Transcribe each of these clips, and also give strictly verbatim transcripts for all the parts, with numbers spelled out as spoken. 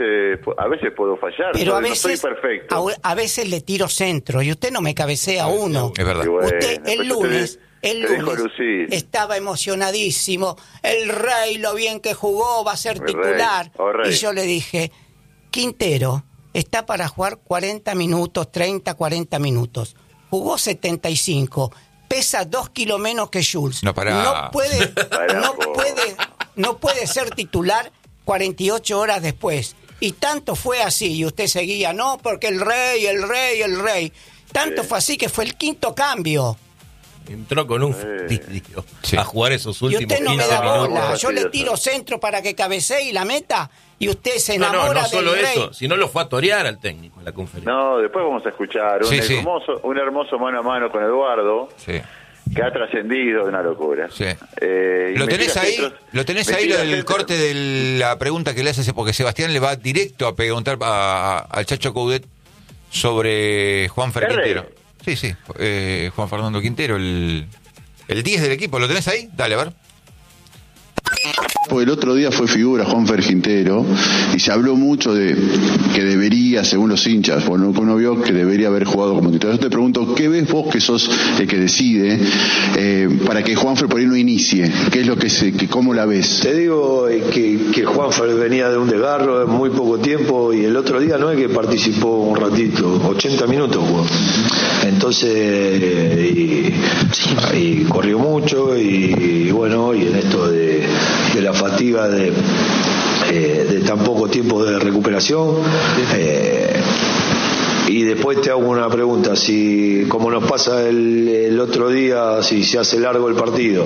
veces a veces puedo fallar, pero a no veces, soy perfecto. A, a veces le tiro centro y usted no me cabecea uno. Es verdad. Bueno, usted el lunes, te, el te lunes estaba emocionadísimo. El Rey, lo bien que jugó, va a ser el titular. Rey, oh, Rey. Y yo le dije, Quintero está para jugar cuarenta minutos, treinta, cuarenta minutos. Jugó setenta y cinco. Pesa dos kilos menos que Jules. No, pará. No puede, Pará, no po. puede, no puede ser titular cuarenta y ocho horas después. Y tanto fue así, y usted seguía, no, porque el Rey, el Rey, el Rey. Tanto Sí. fue así que fue el quinto cambio. Entró con un Eh. fastidio Sí. a jugar esos Y últimos usted no me quince da minutos. bola. Yo le Fastidioso. tiro centro para que cabecee y la meta, y usted se No, enamora no, no del solo Rey. eso, sino lo fue a torear al técnico en la conferencia. No, después vamos a escuchar un Sí, sí. hermoso un hermoso mano a mano con Eduardo, Sí. que ha trascendido de una locura. Sí. Eh, y ¿Lo me tenés tira ahí? centros- ¿Lo tenés me ahí tira lo del centros- corte de la pregunta que le hace? Porque Sebastián le va directo a preguntar a- a- al Chacho Coudet sobre Juanfer ¿El Rey? Quintero. Sí, sí, eh, Juan Fernando Quintero, el, el diez del equipo. ¿Lo tenés ahí? Dale, a ver. Porque el otro día fue figura Juanfer Quintero y se habló mucho de que debería, según los hinchas, bueno, uno vio que debería haber jugado como titular. Yo te pregunto, ¿qué ves vos que sos el que decide eh, para que Juanfer por ahí no inicie? ¿Qué es lo que se, que, cómo la ves? Te digo eh, que, que Juanfer venía de un desgarro en muy poco tiempo y el otro día no es que participó un ratito, ochenta minutos jugó. Entonces, eh, y, y corrió mucho y, y bueno, y en esto de, de la fatiga de, eh, de tan poco tiempo de recuperación. Eh, y después te hago una pregunta, si como nos pasa el, el otro día, si se hace largo el partido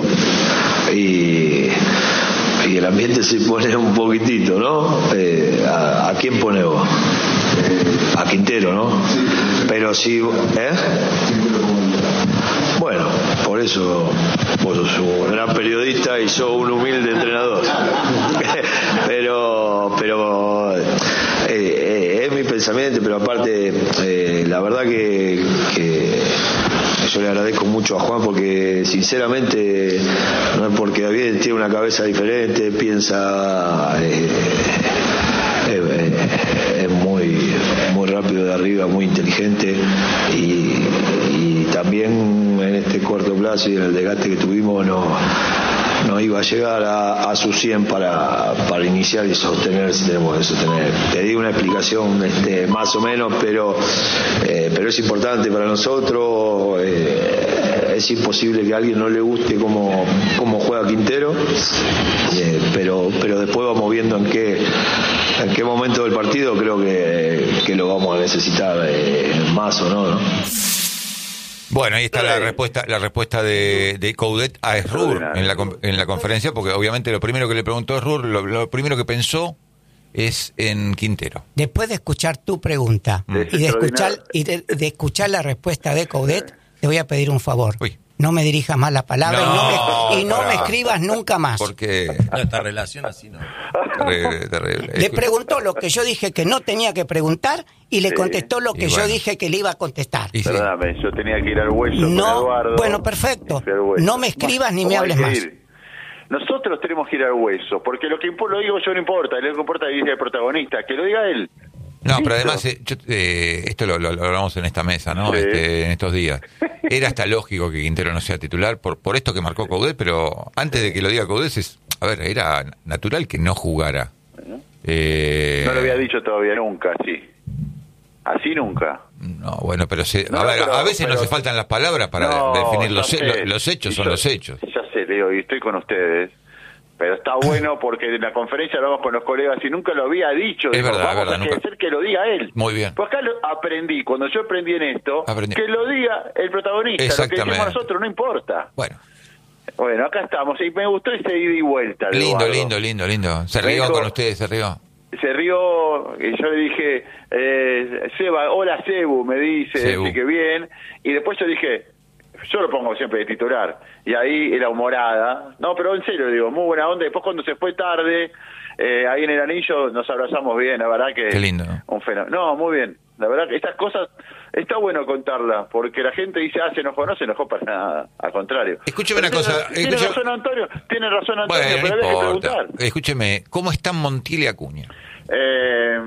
y, y el ambiente se pone un poquitito, ¿no? Eh, ¿a, ¿A quién pone vos? A Quintero, ¿no? Pero si... ¿eh? Bueno, por eso vos sos un gran periodista y yo un humilde entrenador. pero pero eh, eh, es mi pensamiento, pero aparte eh, la verdad que, que yo le agradezco mucho a Juan porque sinceramente no es porque David tiene una cabeza diferente, piensa eh, eh, eh, es muy muy rápido de arriba, muy inteligente y, y también en este corto plazo y en el desgaste que tuvimos no, no iba a llegar a, a su cien para, para iniciar y sostener si tenemos que sostener. Te di una explicación este, más o menos, pero, eh, pero es importante para nosotros. Eh, es imposible que a alguien no le guste cómo, cómo juega Quintero, eh, pero, pero después vamos viendo en qué, en qué momento del partido creo que, que lo vamos a necesitar eh, más o no, ¿no? Bueno, ahí está la respuesta la respuesta de, de Coudet a Esrur en la, con- en la conferencia, porque obviamente lo primero que le preguntó a Esrur, lo, lo primero que pensó es en Quintero. Después de escuchar tu pregunta Mm. y de escuchar y de, de escuchar la respuesta de Coudet, te voy a pedir un favor. Uy. No me dirijas más la palabra No, y no, me, y no pará. me escribas nunca más. Porque No, esta relación así no. terrible, terrible. Le Escu- preguntó lo que yo dije que no tenía que preguntar y le Sí. contestó lo Y que bueno. yo dije que le iba a contestar. y sí. Perdóname, yo tenía que ir al hueso con No, Eduardo. bueno, perfecto. Y fui al hueso. No me escribas ni me ¿Cómo hay hables que más. ir? Nosotros tenemos que ir al hueso, porque lo que impo- lo digo yo no importa, lo que importa es el protagonista, que lo diga él. No, pero Listo. además, eh, yo, eh, esto lo, lo- lo hablamos en esta mesa, ¿no? Sí. Este, en estos días. Era hasta lógico que Quintero no sea titular por, por esto que marcó Coudet, pero antes de que lo diga Coudet, es, a ver, era natural que no jugara. Eh, No lo había dicho todavía nunca, así. Así nunca. No, bueno, pero, se, No, a, ver, pero- a veces pero- nos hace faltan las palabras para No, definir los, ya he- sé. los hechos, Y son yo- los hechos. Ya sé, Leo, y estoy con ustedes. Pero está bueno porque en la conferencia hablamos con los colegas y nunca lo había dicho. Es Digo, verdad, es vamos verdad, a nunca. hacer que lo diga él. Muy bien. Pues acá lo aprendí, cuando yo aprendí en esto, Aprendí. que lo diga el protagonista. Lo que Exactamente. decimos nosotros no importa. Bueno, Bueno, acá estamos. Y me gustó ese ida y vuelta. de lindo, Eduardo. lindo, lindo, lindo. Se Me rió dijo- con ustedes, se rió. Se rió y yo le dije, eh, Seba, hola Cebu, me dice, Cebu. así que bien. Y después yo dije, yo lo pongo siempre de titular. Y ahí era humorada. No, pero en serio, digo, muy buena onda. Después cuando se fue tarde, eh, ahí en el anillo nos abrazamos bien, la verdad que... Qué lindo, ¿no? Un fenómeno. No, muy bien. La verdad que estas cosas, está bueno contarlas, porque la gente dice, ah, se enojó, no se enojó para nada, al contrario. Escúcheme una Pero cosa, Tiene, tiene escucha- razón Antonio, tiene razón Antonio, Bueno, pero no había que importa. preguntar. Escúcheme, ¿cómo está Montiel y Acuña? Eh...